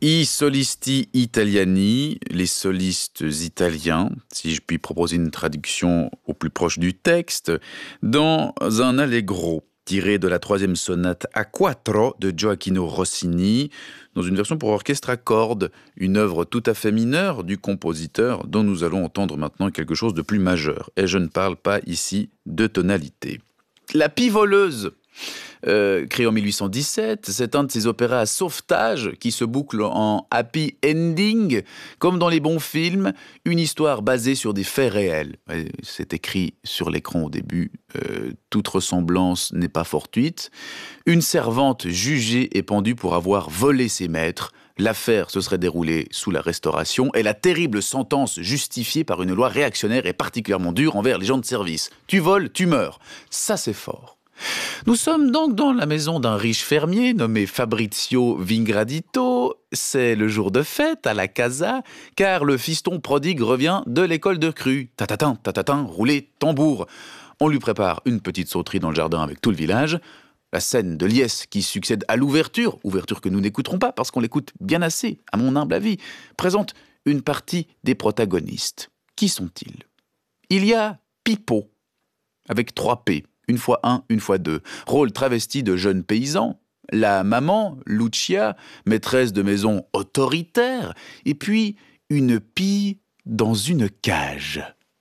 I solisti italiani, les solistes italiens, si je puis proposer une traduction au plus proche du texte, dans un allegro tiré de la 3e sonate a quattro de Gioacchino Rossini, dans une version pour orchestre à cordes, une œuvre tout à fait mineure du compositeur dont nous allons entendre maintenant quelque chose de plus majeur. Et je ne parle pas ici de tonalité. La Pie voleuse, créé en 1817, c'est un de ces opéras à sauvetage qui se boucle en happy ending, comme dans les bons films, une histoire basée sur des faits réels. C'est écrit sur l'écran au début, toute ressemblance n'est pas fortuite. Une servante jugée et pendue pour avoir volé ses maîtres. L'affaire se serait déroulée sous la Restauration et la terrible sentence justifiée par une loi réactionnaire et particulièrement dure envers les gens de service. Tu voles, tu meurs. Ça, c'est fort. Nous sommes donc dans la maison d'un riche fermier nommé Fabrizio Vingradito. C'est le jour de fête à la casa, car le fiston prodigue revient de l'école de crue. Tatatin, tatatin, roulez, tambour. On lui prépare une petite sauterie dans le jardin avec tout le village. La scène de liesse qui succède à l'ouverture que nous n'écouterons pas parce qu'on l'écoute bien assez, à mon humble avis, présente une partie des protagonistes. Qui sont-ils ? Il y a Pippo, avec 3 P. Une fois 1, une fois 2. Rôle travesti de jeune paysan. La maman, Lucia, maîtresse de maison autoritaire. Et puis, une pie dans une cage.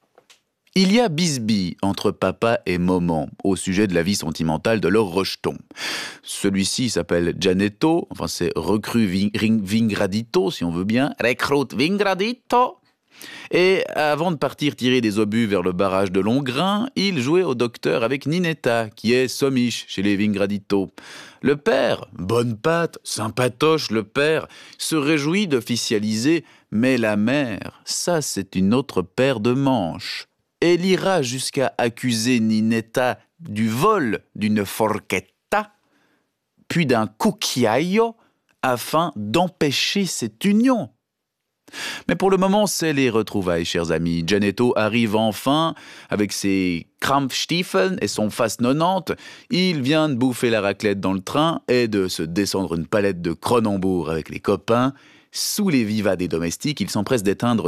Il y a bisbille entre papa et maman au sujet de la vie sentimentale de leur rejeton. Celui-ci s'appelle Gianetto, enfin c'est recrue Vingradito si on veut bien. Recrute Vingradito. Et avant de partir tirer des obus vers le barrage de Longrin, il jouait au docteur avec Ninetta, qui est somiche chez les Vingradito. Le père, bonne patte, sympatoche le père, se réjouit d'officialiser, mais la mère, ça c'est une autre paire de manches. Elle ira jusqu'à accuser Ninetta du vol d'une forchetta, puis d'un cucchiaio, afin d'empêcher cette union. Mais pour le moment, c'est les retrouvailles, chers amis. Gianetto arrive enfin avec ses Krampfstiefeln et son Face 90. Il vient de bouffer la raclette dans le train et de se descendre une palette de Cronenbourg avec les copains. Sous les vivas des domestiques, il s'empresse d'étreindre,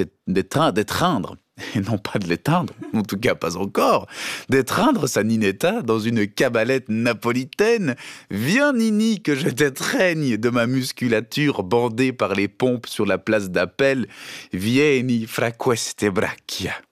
et non pas de l'éteindre, en tout cas pas encore, d'étreindre sa Ninetta dans une cabalette napolitaine. Viens Nini que je t'étreigne de ma musculature bandée par les pompes sur la place d'appel. Vieni fra queste braccia.